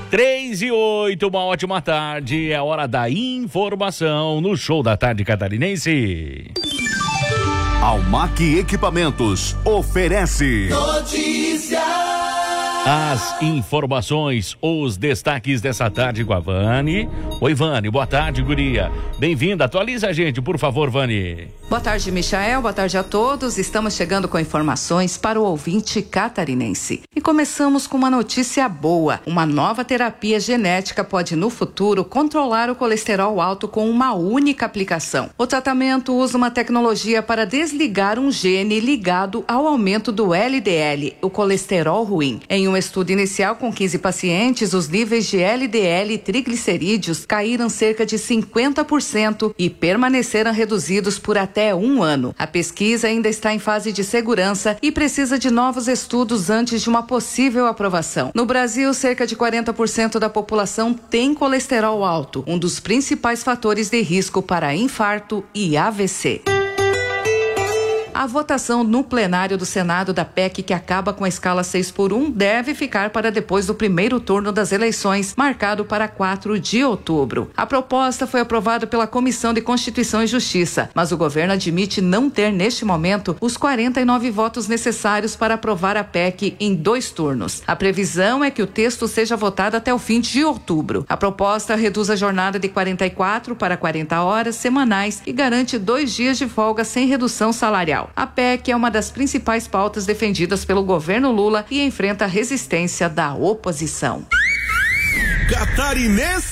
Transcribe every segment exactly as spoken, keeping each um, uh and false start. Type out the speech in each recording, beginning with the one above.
Três e oito, uma ótima tarde, é hora da informação no Show da Tarde Catarinense. Almac Equipamentos oferece notícia. As informações, os destaques dessa tarde com a Vani. Oi, Vani, boa tarde, guria. Bem-vinda, atualiza a gente, por favor, Vani. Boa tarde, Michael, boa tarde a todos. Estamos chegando com informações para o ouvinte catarinense. E começamos com uma notícia boa. Uma nova terapia genética pode, no futuro, controlar o colesterol alto com uma única aplicação. O tratamento usa uma tecnologia para desligar um gene ligado ao aumento do L D L, o colesterol ruim. Em um estudo inicial com quinze pacientes, os níveis de L D L e triglicerídeos caíram cerca de cinquenta por cento e permaneceram reduzidos por até um ano. A pesquisa ainda está em fase de segurança e precisa de novos estudos antes de uma possível aprovação. No Brasil, cerca de quarenta por cento da população tem colesterol alto, um dos principais fatores de risco para infarto e A V C. A votação no plenário do Senado da P E C, que acaba com a escala seis por um, deve ficar para depois do primeiro turno das eleições, marcado para quatro de outubro. A proposta foi aprovada pela Comissão de Constituição e Justiça, mas o governo admite não ter, neste momento, os quarenta e nove votos necessários para aprovar a P E C em dois turnos. A previsão é que o texto seja votado até o fim de outubro. A proposta reduz a jornada de quarenta e quatro para quarenta horas semanais e garante dois dias de folga sem redução salarial. A P E C é uma das principais pautas defendidas pelo governo Lula e enfrenta a resistência da oposição. Catarinense.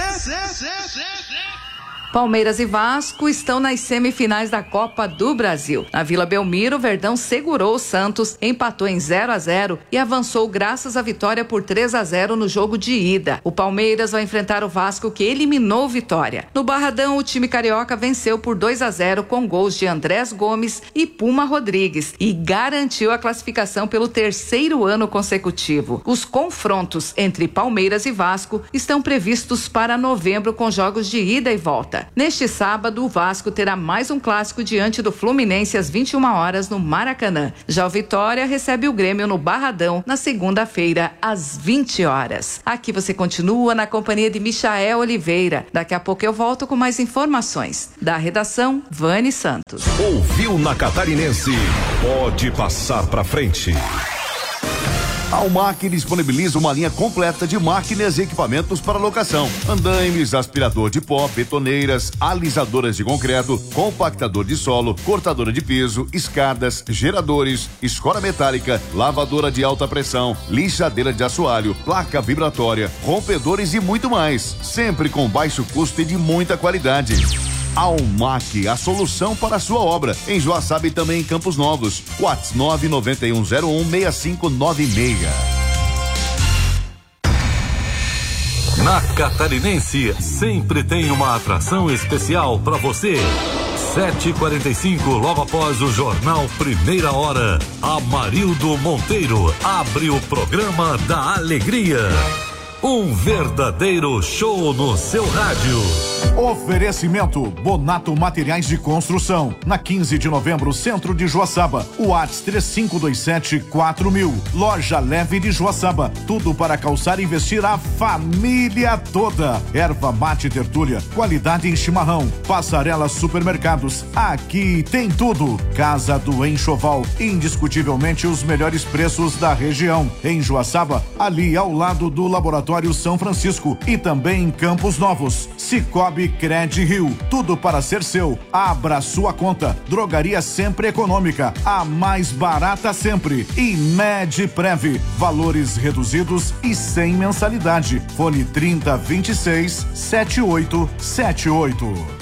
Palmeiras e Vasco estão nas semifinais da Copa do Brasil. Na Vila Belmiro, o Verdão segurou o Santos, empatou em zero a zero e avançou graças à vitória por três a zero no jogo de ida. O Palmeiras vai enfrentar o Vasco, que eliminou o Vitória. No Barradão, o time carioca venceu por dois a zero com gols de Andrés Gomes e Puma Rodrigues e garantiu a classificação pelo terceiro ano consecutivo. Os confrontos entre Palmeiras e Vasco estão previstos para novembro com jogos de ida e volta. Neste sábado, o Vasco terá mais um clássico diante do Fluminense às vinte e uma horas no Maracanã. Já o Vitória recebe o Grêmio no Barradão na segunda-feira às vinte horas. Aqui você continua na companhia de Michael Oliveira. Daqui a pouco eu volto com mais informações. Da redação, Vani Santos. Ouviu na Catarinense? Pode passar pra frente. A Almac disponibiliza uma linha completa de máquinas e equipamentos para locação: andaimes, aspirador de pó, betoneiras, alisadoras de concreto, compactador de solo, cortadora de piso, escadas, geradores, escora metálica, lavadora de alta pressão, lixadeira de assoalho, placa vibratória, rompedores e muito mais, sempre com baixo custo e de muita qualidade. Almac, a solução para a sua obra, em Joaçaba e também em Campos Novos. WhatsApp nove nove um zero um seis cinco nove seis. Na Catarinense, sempre tem uma atração especial para você. sete e quarenta e cinco, logo após o jornal Primeira Hora, Amarildo Monteiro abre o programa da alegria. Um verdadeiro show no seu rádio. Oferecimento Bonato Materiais de Construção. Na quinze de novembro, centro de Joaçaba. WhatsApp três cinco dois sete quatro mil. Loja Leve de Joaçaba. Tudo para calçar e vestir a família toda. Erva mate tertúlia. Qualidade em chimarrão. Passarela Supermercados. Aqui tem tudo. Casa do Enxoval. Indiscutivelmente os melhores preços da região. Em Joaçaba, ali ao lado do Laboratório São Francisco e também em Campos Novos. Cicobi Cred Rio, tudo para ser seu. Abra sua conta. Drogaria Sempre Econômica, a mais barata sempre. E Medprev, valores reduzidos e sem mensalidade. Fone trinta, vinte e seis, setenta e oito setenta e oito.